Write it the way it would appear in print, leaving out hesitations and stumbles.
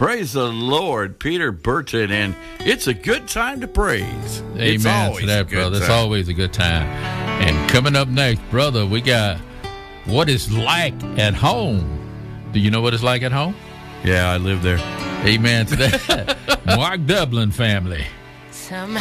Praise the Lord, Peter Burton, and it's a good time to praise. Amen to that, brother. It's always a good time. And coming up next, brother, we got what it's like at home. Do you know what it's like at home? Yeah, I live there. Amen to that. Mark Dublin family. Somehow